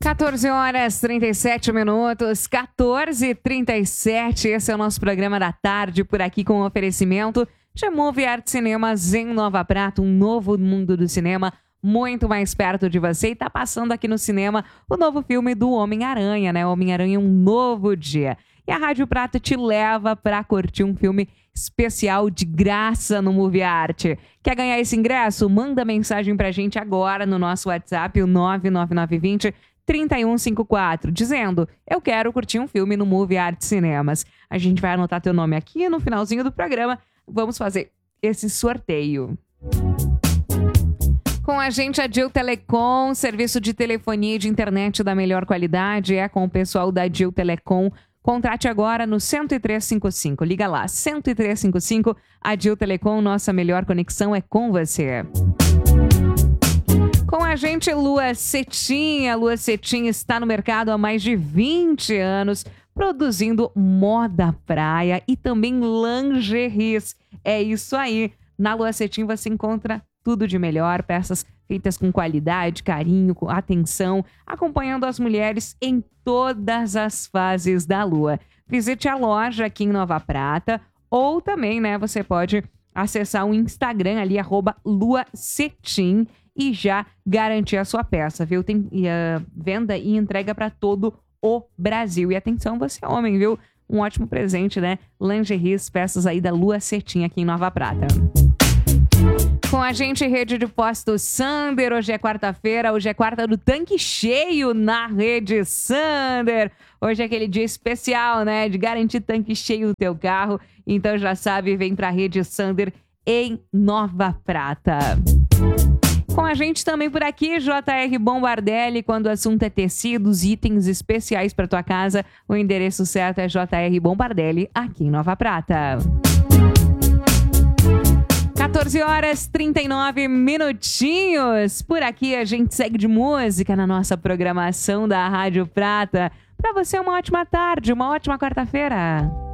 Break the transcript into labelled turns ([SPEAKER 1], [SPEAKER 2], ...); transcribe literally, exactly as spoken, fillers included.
[SPEAKER 1] quatorze horas, trinta e sete minutos, quatorze e trinta e sete, esse é o nosso programa da tarde, por aqui com o oferecimento de Movie Art Cinemas em Nova Prata, um novo mundo do cinema muito mais perto de você. E tá passando aqui no cinema o novo filme do Homem-Aranha, né? Homem-Aranha Um Novo Dia. E a Rádio Prata te leva para curtir um filme especial de graça no Movie Art. Quer ganhar esse ingresso? Manda mensagem pra gente agora no nosso WhatsApp, o nove nove nove dois zero, três um cinco quatro, dizendo: eu quero curtir um filme no Movie Art Cinemas. A gente vai anotar teu nome aqui no finalzinho do programa. Vamos fazer esse sorteio. Com a gente, a Dil Telecom, serviço de telefonia e de internet da melhor qualidade. É com o pessoal da Dil Telecom. Contrate agora no um três cinco cinco. Liga lá, um três cinco cinco. A Dil Telecom, nossa melhor conexão é com você. Com a gente, Lua Cetim. A Lua Cetim está no mercado há mais de vinte anos, produzindo moda praia e também lingeries. É isso aí. Na Lua Cetim você encontra tudo de melhor, peças feitas com qualidade, carinho, com atenção, acompanhando as mulheres em todas as fases da lua. Visite a loja aqui em Nova Prata, ou também, né, você pode acessar o Instagram ali, arroba luacetim, e já garantir a sua peça, viu? Tem uh, venda e entrega para todo o Brasil. E atenção, você é homem, viu? Um ótimo presente, né? Lingeries, peças aí da Lua Cetim aqui em Nova Prata. Com a gente, Rede de Postos Sander. Hoje é quarta-feira, hoje é quarta do tanque cheio na Rede Sander. Hoje é aquele dia especial, né? De garantir tanque cheio no teu carro. Então já sabe, vem pra Rede Sander em Nova Prata. Com a gente também por aqui, J R Bombardelli, quando o assunto é tecidos, itens especiais para tua casa, o endereço certo é J R Bombardelli, aqui em Nova Prata. quatorze horas, trinta e nove minutinhos. Por aqui a gente segue de música na nossa programação da Rádio Prata. Para você, uma ótima tarde, uma ótima quarta-feira.